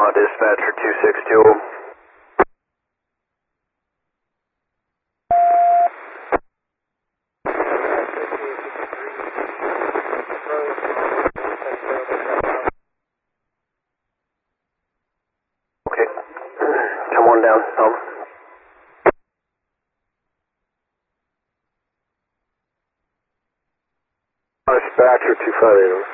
Omaha Dispatcher 262. Okay. Come on down. Dispatcher 258.